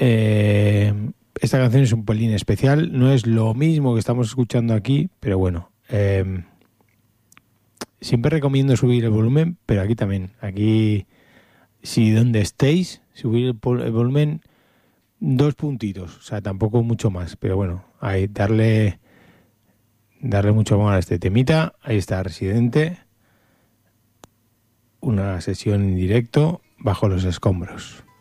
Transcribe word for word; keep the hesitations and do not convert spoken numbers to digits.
Eh, esta canción es un pelín especial, no es lo mismo que estamos escuchando aquí, pero bueno, eh, siempre recomiendo subir el volumen, pero aquí también, aquí, si donde estéis, subir el, pol- el volumen dos puntitos, o sea, tampoco mucho más, pero bueno, ahí darle, darle mucho amor a este temita. Ahí está Residente, una sesión en directo bajo los escombros.